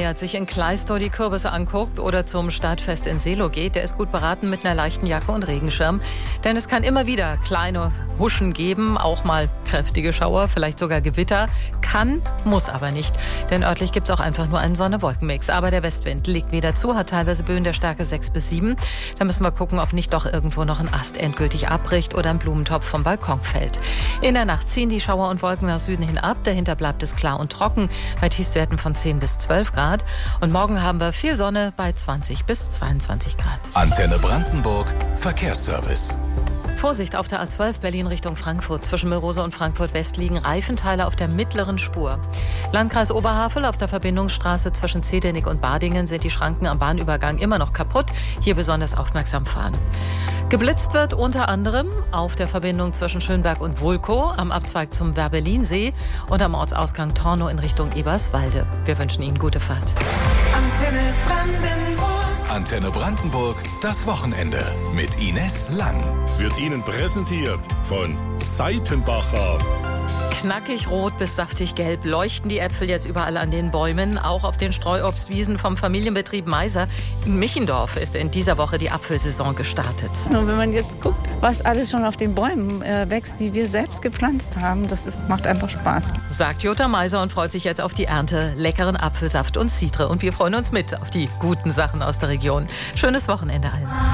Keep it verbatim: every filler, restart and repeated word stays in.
feiert, sich in Kleistow die Kürbisse anguckt oder zum Stadtfest in Seelow geht, der ist gut beraten mit einer leichten Jacke und Regenschirm. Denn es kann immer wieder kleine Huschen geben, auch mal kräftige Schauer, vielleicht sogar Gewitter. Kann, muss aber nicht. Denn örtlich gibt es auch einfach nur einen Sonne-Wolken-Mix. Aber der Westwind legt wieder zu, hat teilweise Böen der Stärke sechs bis sieben. Da müssen wir gucken, ob nicht doch irgendwo noch ein Ast endgültig abbricht oder ein Blumentopf vom Balkon fällt. In der Nacht ziehen die Schauer und Wolken nach Süden hin ab. Dahinter bleibt es klar und trocken bei Tiefstwerten von zehn bis zwölf Grad. Und morgen haben wir viel Sonne bei zwanzig bis zweiundzwanzig Grad. Antenne Brandenburg Verkehrsservice. Vorsicht auf der A zwölf Berlin Richtung Frankfurt. Zwischen Mörose und Frankfurt West liegen Reifenteile auf der mittleren Spur. Landkreis Oberhavel auf der Verbindungsstraße zwischen Zedernick und Badingen sind die Schranken am Bahnübergang immer noch kaputt. Hier besonders aufmerksam fahren. Geblitzt wird unter anderem auf der Verbindung zwischen Schönberg und Wulkow, am Abzweig zum Werbelinsee und am Ortsausgang Tornow in Richtung Eberswalde. Wir wünschen Ihnen gute Fahrt. Antenne Brandenburg. Antenne Brandenburg, das Wochenende mit Ines Lang. Wird Ihnen präsentiert von Seitenbacher. Knackig rot bis saftig gelb leuchten die Äpfel jetzt überall an den Bäumen, auch auf den Streuobstwiesen vom Familienbetrieb Meiser. In Michendorf ist in dieser Woche die Apfelsaison gestartet. Und wenn man jetzt guckt, was alles schon auf den Bäumen äh, wächst, die wir selbst gepflanzt haben, das ist, macht einfach Spaß. Sagt Jutta Meiser und freut sich jetzt auf die Ernte, leckeren Apfelsaft und Cidre. Und wir freuen uns mit auf die guten Sachen aus der Region. Schönes Wochenende allen.